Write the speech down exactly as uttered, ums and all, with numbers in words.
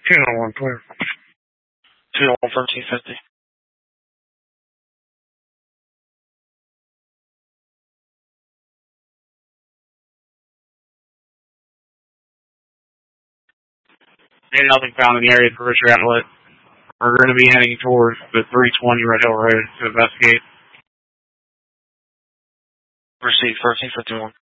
two oh one, clear. two oh one, thirteen fifty. And nothing found in the area for Richard Outlet. We're going to be heading towards the three twenty Red Hill Road to investigate. Received thirteen fifty-one.